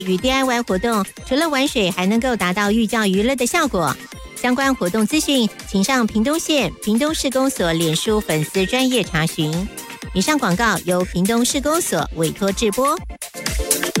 与 DIY 活动，除了玩水，还能够达到寓教于乐的效果。相关活动资讯，请上屏东县屏东市公所脸书粉丝专页查询。以上广告由屏东市公所委托制播。